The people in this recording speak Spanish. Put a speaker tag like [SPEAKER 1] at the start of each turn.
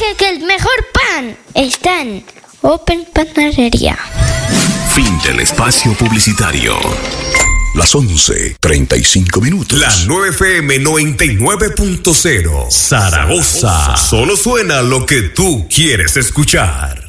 [SPEAKER 1] que el mejor pan está en Open Panadería.
[SPEAKER 2] Fin del espacio publicitario. Las 11:35.
[SPEAKER 3] La 9FM 99.0 Zaragoza. Solo suena lo que tú quieres escuchar.